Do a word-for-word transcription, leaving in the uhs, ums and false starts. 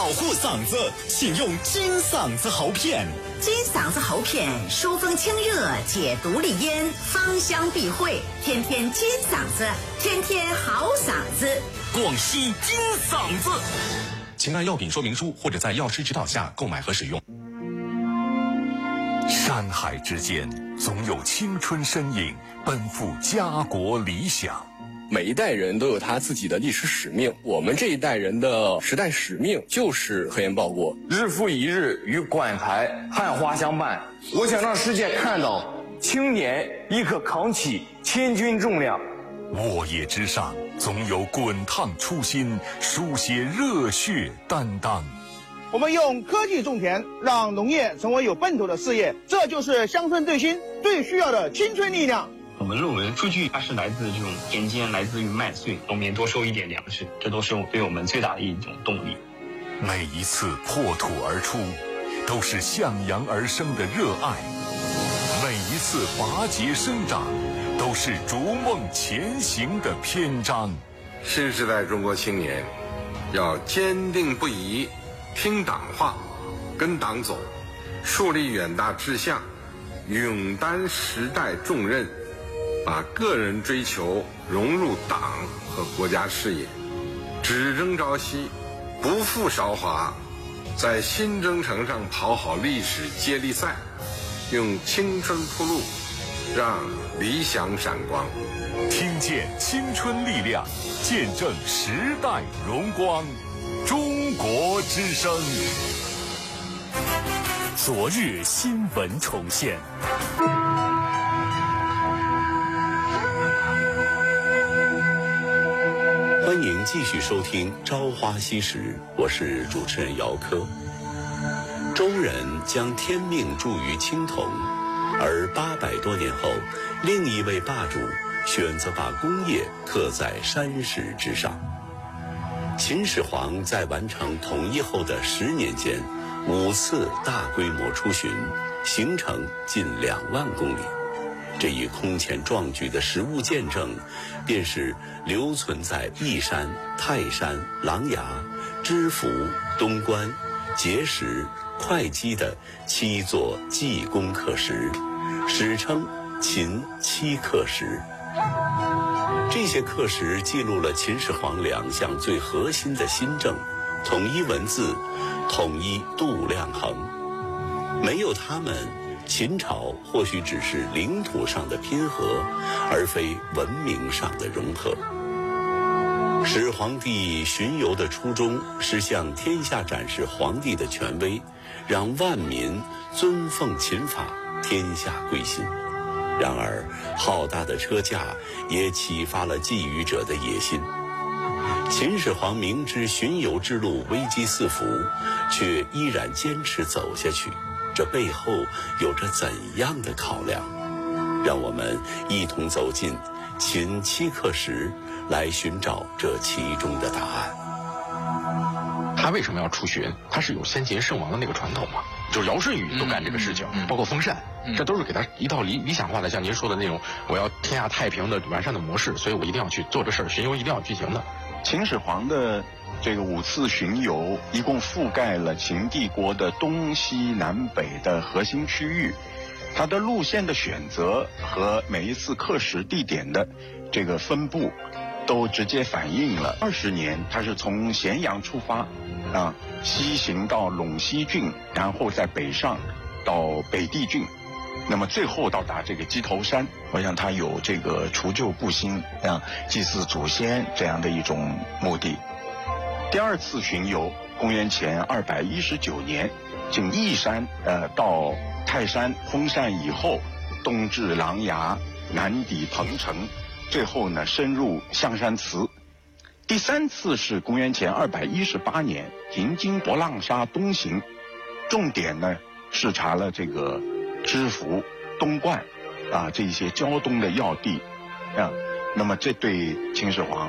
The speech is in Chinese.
保护嗓子，请用金嗓子喉片。 金嗓子喉片疏风清热，解毒利咽，芳香避秽，天天金嗓子，天天好嗓子。 广西金嗓子，请按药品说明书或者在药师指导下购买和使用。 山海之间，总有青春身影奔赴家国理想。 每一代人都有他自己的历史使命，我们这一代人的时代使命就是科研报国， 日复一日与馆台汉花相伴。我想让世界看到青年亦可扛起千钧重量。 沃野之上，总有滚烫初心，书写热血担当。 我们用科技种田，让农业成为有奔头的事业，这就是乡村振兴最需要的青春力量。 我们认为数据它是来自这种田间，来自于麦穗，农民多收一点粮食，这都是对我们最大的一种动力。 每一次破土而出，都是向阳而生的热爱；每一次拔节生长，都是逐梦前行的篇章。 新时代中国青年要坚定不移，听党话，跟党走，树立远大志向，勇担时代重任，把个人追求融入党和国家事业，只争朝夕，不负韶华，在新征程上跑好历史接力赛，用青春铺路，让理想闪光。 听见青春力量，见证时代荣光。中国之声， 昨日新闻重现。 欢迎继续收听《朝花夕拾》，我是主持人姚科。周人将天命注于青铜，而八百多年后，另一位霸主选择把工业刻在山石之上。秦始皇在完成统一后的十年间，五次大规模出巡，行程近两万公里。这一空前壮举的实物见证，便是留存在义山、泰山、琅琊、知府、东关、碣石、会稽的七座济公刻石，史称秦七刻石。这些刻石记录了秦始皇两项最核心的新政：统一文字，统一度量衡。没有他们，秦朝或许只是领土上的拼合，而非文明上的融合。始皇帝巡游的初衷是向天下展示皇帝的权威，让万民尊奉秦法，天下归心。然而，浩大的车架也启发了觊觎者的野心。秦始皇明知巡游之路危机四伏，却依然坚持走下去，这背后有着怎样的考量？让我们一同走进秦七刻石，来寻找这其中的答案。 他为什么要出巡？他是有先贤圣王的那个传统嘛，就是尧舜禹都干这个事情，嗯嗯、包括封禅，嗯、这都是给他一套理理想化的，像您说的那种我要天下太平的完善的模式，所以我一定要去做这事儿，巡游一定要举行的。 秦始皇的这个五次巡游，一共覆盖了秦帝国的东西南北的核心区域，它的路线的选择和每一次刻石地点的这个分布，都直接反映了二十年，它是从咸阳出发，啊，西行到陇西郡，然后在北上到北地郡，那么最后到达这个鸡头山。我想它有这个除旧布新啊，祭祀祖先这样的一种目的。第二次巡游，公元前二百一十九年，经义山呃到泰山封禅以后，东至琅琊，南抵彭城，最后呢深入象山祠。第三次是公元前二百一十八年，行经博浪沙东行，重点呢视察了这个知府、东灌啊这些胶东的要地啊，那么这对秦始皇